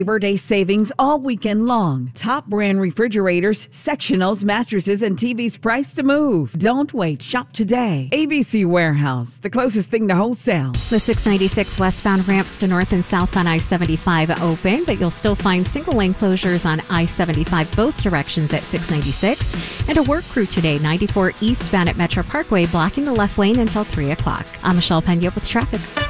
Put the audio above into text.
Labor Day savings all weekend long. Top brand refrigerators, sectionals, mattresses, and TVs priced to move. Don't wait. Shop today. ABC Warehouse, the closest thing to wholesale. The 696 westbound ramps to north and south on I-75 open, but you'll still find single lane closures on I-75 both directions at 696. And a work crew today, 94 eastbound at Metro Parkway, blocking the left lane until 3 o'clock. I'm Michelle Pena with traffic.